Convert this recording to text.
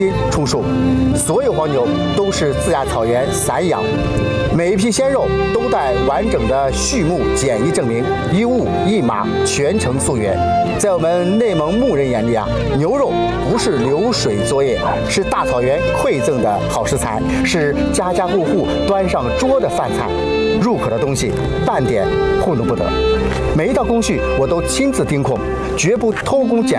充数，所有黄牛都是自然草原散养，每一批鲜肉都带完整的畜牧检疫证明，一物一码，全程溯源。在我们内蒙牧人眼里啊，牛肉不是流水作业，是大草原馈赠的好食材，是家家户户端上桌的饭菜。入口的东西半点糊弄不得，每一道工序我都亲自盯控，绝不偷工减